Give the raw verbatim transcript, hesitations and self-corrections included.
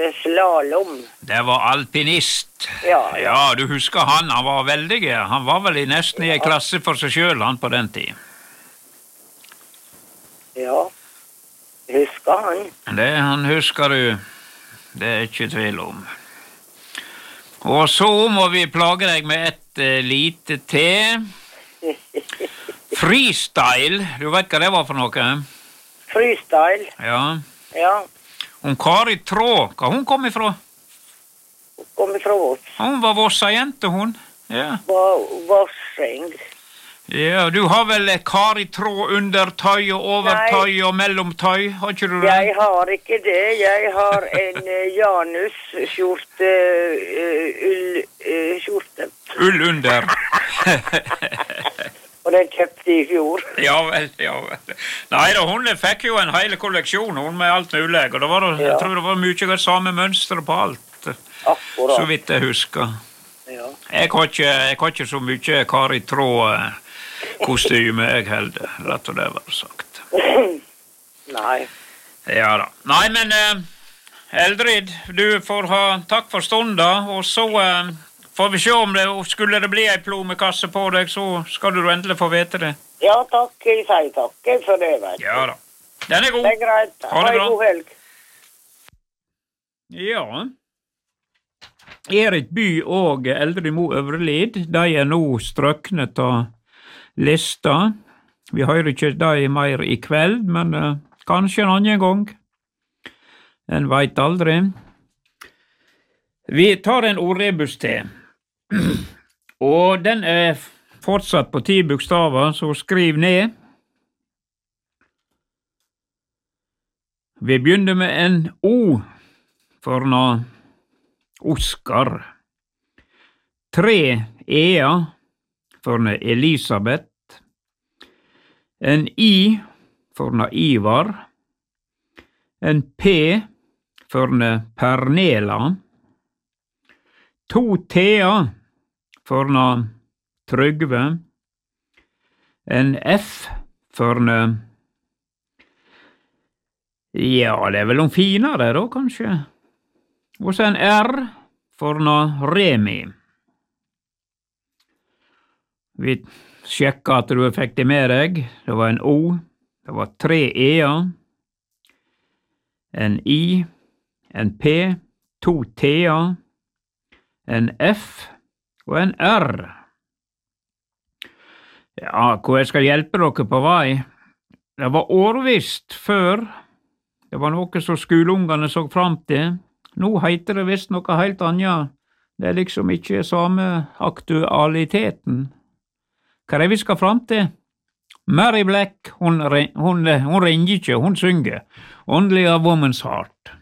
slalom. Det var alpinist. Ja, ja. Ja, du husker han, han var veldig, han var vel i nesten i en klasse for seg selv, han på den tid. Ja, husker han. Det han husker du, det er ikke tvil om. Og så må vi plage deg med et uh, lite te. Freestyle, du vet hva det var for noe? Freestyle? Ja. Ja. Om Kari Traa, hva hun kom ifra? Hun kom ifra oss. Hun var Vossa jente, hun. Ja. Vossing. Ja, du har vel Kari Traa undertøy og overtøy og mellomtøy, har ikke du det? Jeg har ikke det. Jeg har en uh, Janus-skjorte, uh, ull-skjorte. Uh, ull under. Og den kjøpte i fjor. Ja vel, ja vel. Nei da, hun fikk jo en hele kolleksjon, hun med alt mulig, og det var, ja. Jeg tror det var mye av samme mønstre på alt. Akkurat. Så vidt jeg husker. Ja. Jeg har ikke, jeg har ikke så mye Kari Traa kostyme, jeg heller, rett og det var sagt. Nei. Ja da. Nei, men uh, Eldrid, du får ha takk for stunden, og så uh, får vi se om det, skulle det bli en plomekasse på deg, så skal du endelig få vite det. Ja, takk, jeg sier takk for det, vet du. Ja da. Den er god. Det er greit. Ha en god helg. Ja. Erik By og Eldrid Mo Øvrelid, de er nå strøknet av lista. Vi hører ikke de mer i kveld, men uh, kanskje en annen gang. En vet aldri. Vi tar en ordrebus til. Og den er fortsatt på ti bokstaver, så skriv ned. Vi begynner med en O for noe Oskar. Tre E-er for noe Elisabeth. En I for noe Ivar. En P for noe Pernela. To T-er for noe Trygve. En F for noe Ja, det er vel noen finere da, kanskje. Og så en R for noe Remi. Vi sjekket at du fikk det med deg. Det var en O, det var tre E-er, en I, en P, to T-er, en F og en R. Ja, hvor jeg skal hjelpe dere på vei? Det var årvisst før. Det var noe som skoleungene så fram til. Nå heter det visst noe helt annet. Det er liksom ikke samme aktualiteten. Hva er det vi skal fram til? Mary Black, hun, hun, hun ringer ikke, hun synger. Only a woman's heart.